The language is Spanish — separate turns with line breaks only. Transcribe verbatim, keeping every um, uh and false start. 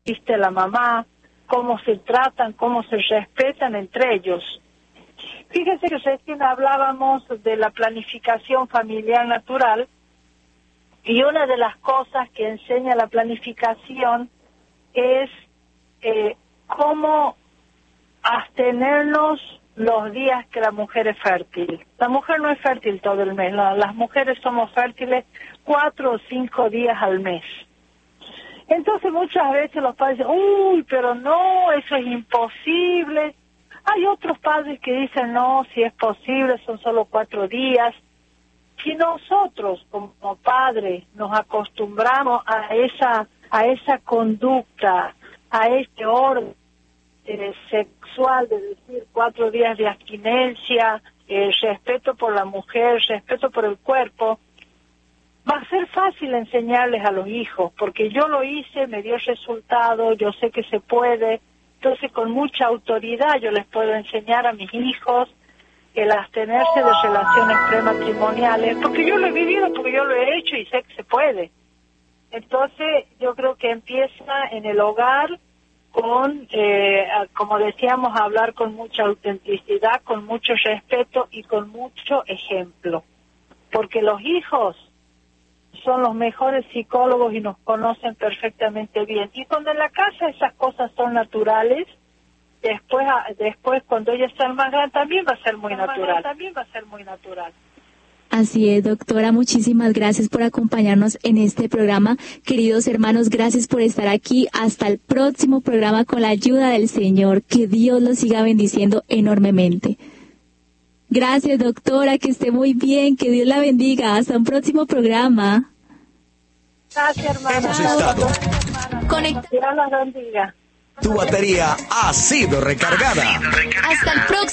viste la mamá, cómo se tratan, cómo se respetan entre ellos. Fíjense que recién hablábamos de la planificación familiar natural, y una de las cosas que enseña la planificación es eh, cómo abstenernos los días que la mujer es fértil. La mujer no es fértil todo el mes, la, las mujeres somos fértiles cuatro o cinco días al mes. Entonces muchas veces los padres dicen, uy, pero no, eso es imposible. Hay otros padres que dicen, no, si es posible, son solo cuatro días. Si nosotros como padres nos acostumbramos a esa, a esa conducta, a este orden Eh, sexual, de decir cuatro días de abstinencia, eh, respeto por la mujer, respeto por el cuerpo, va a ser fácil enseñarles a los hijos, porque yo lo hice, me dio resultado, yo sé que se puede, entonces con mucha autoridad yo les puedo enseñar a mis hijos el abstenerse de relaciones prematrimoniales, porque yo lo he vivido, porque yo lo he hecho y sé que se puede. Entonces yo creo que empieza en el hogar, con, eh, como decíamos, hablar con mucha autenticidad, con mucho respeto y con mucho ejemplo. Porque los hijos son los mejores psicólogos y nos conocen perfectamente bien. Y cuando en la casa esas cosas son naturales, después, después cuando ellos están más grandes también va a ser muy natural. También va a ser muy natural.
Así es, doctora, muchísimas gracias por acompañarnos en este programa. Queridos hermanos, gracias por estar aquí. Hasta el próximo programa con la ayuda del Señor. Que Dios los siga bendiciendo enormemente. Gracias, doctora, que esté muy bien, que Dios la bendiga. Hasta un próximo programa.
Gracias, hermana.
Hemos estado.
Conecta.
Dios la bendiga.
Tu batería ha sido recargada.
Hasta el próximo.